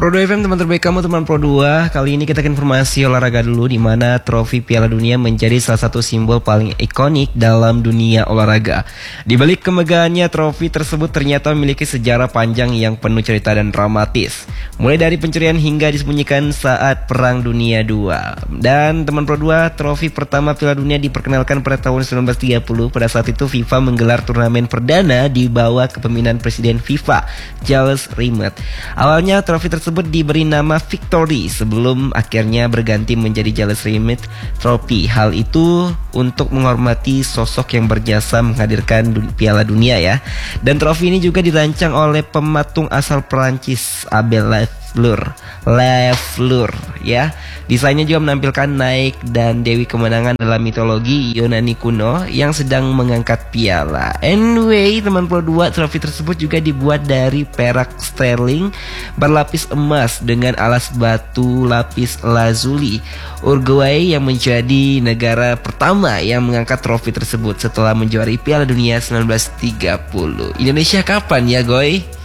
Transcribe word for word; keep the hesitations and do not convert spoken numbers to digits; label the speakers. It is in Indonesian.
Speaker 1: Pro dua F M, teman terbaik kamu, teman Pro dua. Kali ini kita ke informasi olahraga dulu, di mana trofi Piala Dunia menjadi salah satu simbol paling ikonik dalam dunia olahraga. Di balik kemegahannya, trofi tersebut ternyata memiliki sejarah panjang yang penuh cerita dan dramatis. Mulai dari pencurian hingga disembunyikan saat Perang Dunia kedua. Dan teman Pro dua, trofi pertama Piala Dunia diperkenalkan pada tahun seribu sembilan ratus tiga puluh. Pada saat itu FIFA menggelar turnamen perdana di bawah kepemimpinan Presiden FIFA, Jules Rimet. Awalnya trofi tersebut diberi nama Victory sebelum akhirnya berganti menjadi Jules Rimet Trophy. Hal itu untuk menghormati sosok yang berjasa menghadirkan du- Piala Dunia ya. Dan trofi ini juga dirancang oleh pematung asal Perancis, Abel Lafleur. Lafleur ya. Desainnya juga menampilkan Naik dan Dewi Kemenangan dalam mitologi Yunani kuno yang sedang mengangkat piala. Anyway, teman Pro dua, trofi tersebut juga dibuat dari perak sterling berlapis emas dengan alas batu lapis lazuli. Uruguay yang menjadi negara pertama yang mengangkat trofi tersebut setelah menjuarai Piala Dunia seribu sembilan ratus tiga puluh. Indonesia kapan ya, Goy?